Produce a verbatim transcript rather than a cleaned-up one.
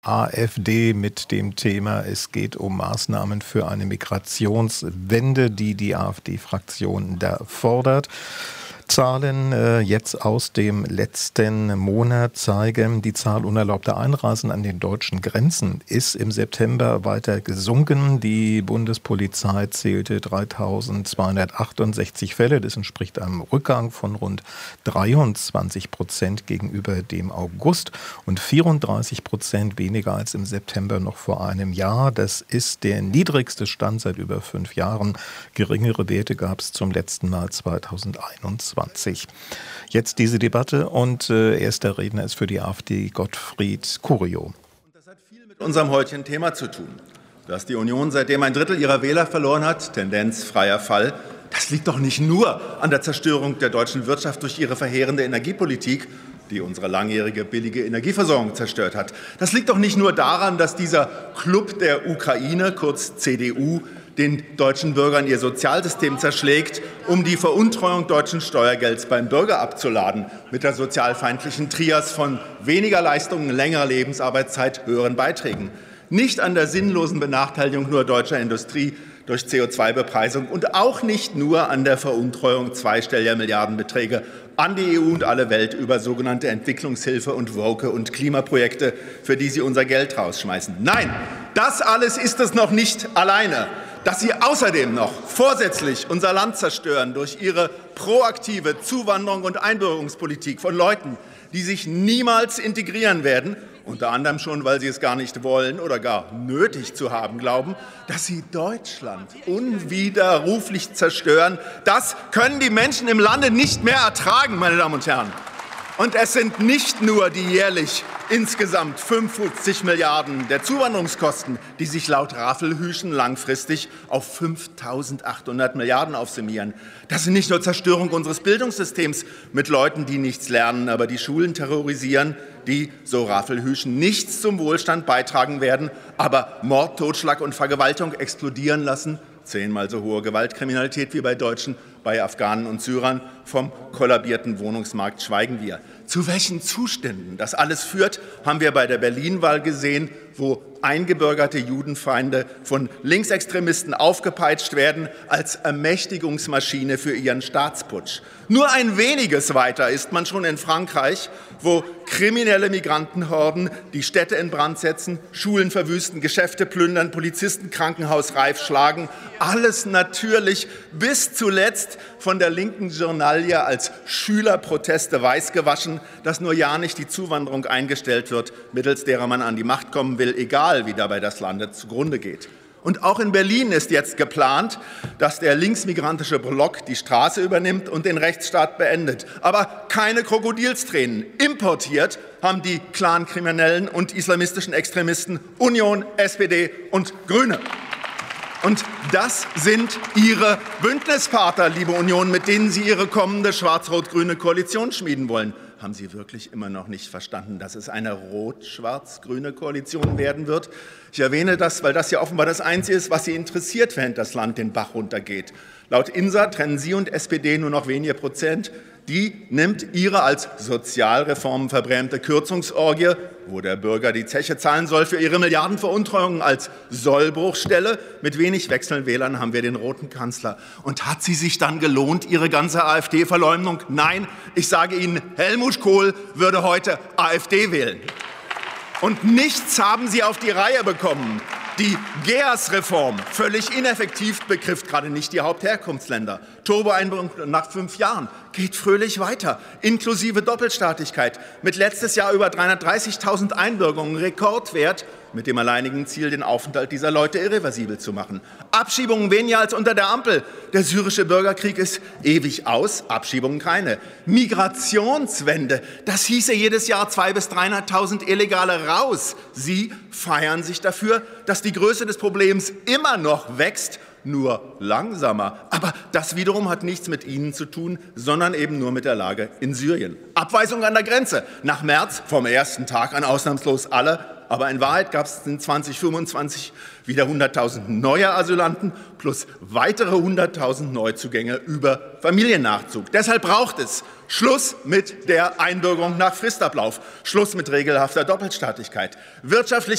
AfD mit dem Thema, es geht um Maßnahmen für eine Migrationswende, die die AfD-Fraktion da fordert. Zahlen äh, jetzt aus dem letzten Monat zeigen, die Zahl unerlaubter Einreisen an den deutschen Grenzen ist im September weiter gesunken. Die Bundespolizei zählte dreitausendzweihundertachtundsechzig Fälle. Das entspricht einem Rückgang von rund dreiundzwanzig Prozent gegenüber dem August und vierunddreißig Prozent weniger als im September noch vor einem Jahr. Das ist der niedrigste Stand seit über fünf Jahren. Geringere Werte gab es zum letzten Mal zweitausendeinundzwanzig. Jetzt diese Debatte und äh, erster Redner ist für die AfD Gottfried Curio. Das hat viel mit unserem heutigen Thema zu tun. Dass die Union seitdem ein Drittel ihrer Wähler verloren hat, Tendenz freier Fall, das liegt doch nicht nur an der Zerstörung der deutschen Wirtschaft durch ihre verheerende Energiepolitik, die unsere langjährige billige Energieversorgung zerstört hat. Das liegt doch nicht nur daran, dass dieser Club der Ukraine, kurz C D U, den deutschen Bürgern ihr Sozialsystem zerschlägt, um die Veruntreuung deutschen Steuergelds beim Bürger abzuladen, mit der sozialfeindlichen Trias von weniger Leistungen, längerer Lebensarbeitszeit, höheren Beiträgen. Nicht an der sinnlosen Benachteiligung nur deutscher Industrie durch C O zwei Bepreisung und auch nicht nur an der Veruntreuung zweistelliger Milliardenbeträge an die E U und alle Welt über sogenannte Entwicklungshilfe und Woke- und Klimaprojekte, für die sie unser Geld rausschmeißen. Nein, das alles ist es noch nicht alleine. Dass sie außerdem noch vorsätzlich unser Land zerstören durch ihre proaktive Zuwanderung und Einbürgerungspolitik von Leuten, die sich niemals integrieren werden, unter anderem schon, weil sie es gar nicht wollen oder gar nötig zu haben glauben, dass sie Deutschland unwiderruflich zerstören. Das können die Menschen im Lande nicht mehr ertragen, meine Damen und Herren. Und es sind nicht nur die jährlich insgesamt fünfundfünfzig Milliarden der Zuwanderungskosten, die sich laut Raffelhüschen langfristig auf fünftausendachthundert Milliarden aufsummieren. Das sind nicht nur Zerstörung unseres Bildungssystems mit Leuten, die nichts lernen, aber die Schulen terrorisieren, die, so Raffelhüschen, nichts zum Wohlstand beitragen werden, aber Mord, Totschlag und Vergewaltigung explodieren lassen. Zehnmal so hohe Gewaltkriminalität wie bei Deutschen, bei Afghanen und Syrern. Vom kollabierten Wohnungsmarkt schweigen wir. Zu welchen Zuständen das alles führt, haben wir bei der Berlin-Wahl gesehen, wo eingebürgerte Judenfeinde von Linksextremisten aufgepeitscht werden als Ermächtigungsmaschine für ihren Staatsputsch. Nur ein weniges weiter ist man schon in Frankreich, wo kriminelle Migrantenhorden die Städte in Brand setzen, Schulen verwüsten, Geschäfte plündern, Polizisten krankenhausreif schlagen. Alles natürlich bis zuletzt von der linken Journalie als Schülerproteste weißgewaschen, dass nur ja nicht die Zuwanderung eingestellt wird, mittels derer man an die Macht kommen will, egal wie dabei das Land zugrunde geht. Und auch in Berlin ist jetzt geplant, dass der linksmigrantische Block die Straße übernimmt und den Rechtsstaat beendet. Aber keine Krokodilstränen. Importiert haben die Clankriminellen und islamistischen Extremisten Union, S P D und Grüne. Und das sind Ihre Bündnispartner, liebe Union, mit denen Sie Ihre kommende schwarz-rot-grüne Koalition schmieden wollen. Haben Sie wirklich immer noch nicht verstanden, dass es eine rot-schwarz-grüne Koalition werden wird? Ich erwähne das, weil das ja offenbar das Einzige ist, was Sie interessiert, während das Land den Bach runtergeht. Laut INSA trennen Sie und S P D nur noch wenige Prozent. Die nimmt ihre als Sozialreformen verbrämte Kürzungsorgie, wo der Bürger die Zeche zahlen soll für ihre Milliardenveruntreuungen, als Sollbruchstelle. Mit wenig wechselnden Wählern haben wir den roten Kanzler. Und hat sie sich dann gelohnt, ihre ganze AfD-Verleumdung? Nein, ich sage Ihnen, Helmut Kohl würde heute AfD wählen. Und nichts haben Sie auf die Reihe bekommen. Die G E A S-Reform, völlig ineffektiv, betrifft gerade nicht die Hauptherkunftsländer. Turbo-Einbürgerung nach fünf Jahren geht fröhlich weiter, inklusive Doppelstaatlichkeit. Mit letztes Jahr über dreihundertdreißigtausend Einbürgerungen, Rekordwert, mit dem alleinigen Ziel, den Aufenthalt dieser Leute irreversibel zu machen. Abschiebungen weniger als unter der Ampel. Der syrische Bürgerkrieg ist ewig aus, Abschiebungen keine. Migrationswende, das hieße jedes Jahr zweihunderttausend bis dreihunderttausend Illegale raus. Sie feiern sich dafür, dass die Größe des Problems immer noch wächst, nur langsamer. Aber das wiederum hat nichts mit Ihnen zu tun, sondern eben nur mit der Lage in Syrien. Abweisung an der Grenze. Nach März, vom ersten Tag an ausnahmslos alle. Aber in Wahrheit gab es in zweitausendfünfundzwanzig wieder hunderttausend neue Asylanten plus weitere hunderttausend Neuzugänge über Familiennachzug. Deshalb braucht es Schluss mit der Einbürgerung nach Fristablauf, Schluss mit regelhafter Doppelstaatlichkeit, wirtschaftlich